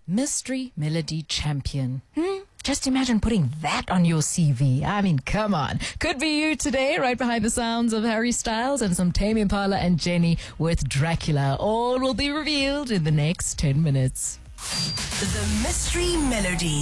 Mystery Melody Champion. Just imagine putting that on your CV. I mean, come on. Could be you today, right behind the sounds of Harry Styles and some Tame Impala and Jenny with Dracula. All will be revealed in the next 10 minutes. The Mystery Melody.